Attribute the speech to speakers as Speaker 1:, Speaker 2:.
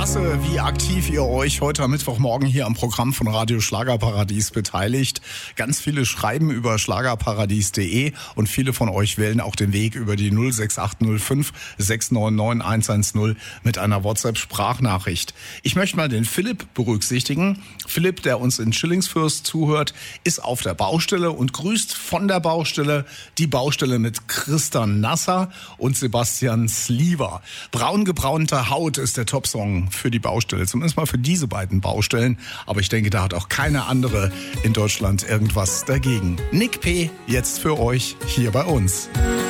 Speaker 1: Klasse, wie aktiv ihr euch heute am Mittwochmorgen hier am Programm von Radio Schlagerparadies beteiligt. Ganz viele schreiben über schlagerparadies.de und viele von euch wählen auch den Weg über die 06805 699 110 mit einer WhatsApp-Sprachnachricht. Ich möchte mal den Philipp berücksichtigen. Philipp, der uns in Schillingsfürst zuhört, ist auf der Baustelle und grüßt von der Baustelle die Baustelle mit Christa Nasser und Sebastian Sliever. Braun gebraunte Haut ist der Top-Song für die Baustelle, zumindest mal für diese beiden Baustellen. Aber ich denke, da hat auch keine andere in Deutschland irgendwas dagegen. Nick P. jetzt für euch hier bei uns.